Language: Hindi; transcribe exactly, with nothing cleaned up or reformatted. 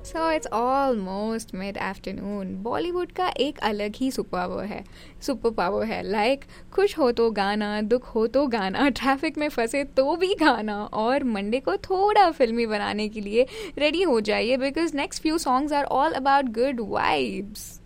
So it's almost mid afternoon. Bollywood का एक अलग ही सुपर पावर है सुपर पावर है लाइक like, खुश हो तो गाना, दुख हो तो गाना, ट्रैफिक में फंसे तो भी गाना. और मंडे को थोड़ा फिल्मी बनाने के लिए रेडी हो जाइए because next few songs are all about good vibes.